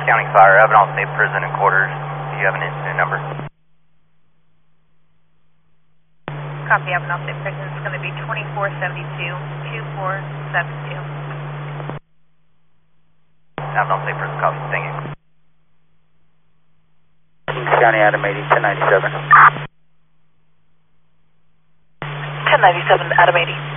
County Fire, Avenal State Prison and Quarters. Do you have an incident number? Copy, Avenal State Prison. It's going to be 2472-2472. Avenal State Prison, copy. Thank you. County, Adam 80, 1097. 1097, Adam 80.